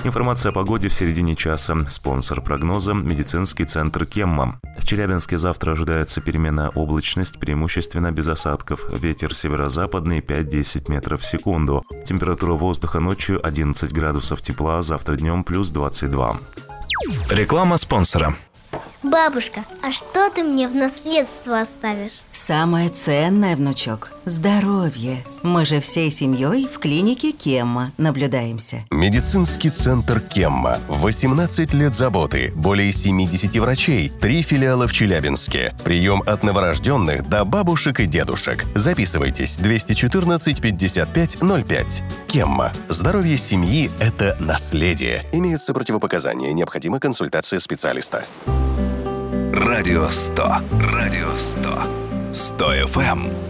Информация о погоде в середине часа. Спонсор прогноза – медицинский центр Кемма. В Челябинске завтра ожидается переменная облачность, преимущественно без осадков. Ветер северо-западный 5-10 метров в секунду. Температура воздуха ночью 11 градусов тепла, завтра днем плюс 22. Реклама спонсора. Бабушка, а что ты мне в наследство оставишь? Самое ценное, внучок – здоровье. Мы же всей семьей в клинике Кемма наблюдаемся. Медицинский центр Кемма. 18 лет заботы, более 70 врачей, 3 филиала в Челябинске. Прием от новорожденных до бабушек и дедушек. Записывайтесь 214 55 05. Кемма. Здоровье семьи – это наследие. Имеются противопоказания, необходима консультация специалиста. Радио 100. Радио 100. 100 FM.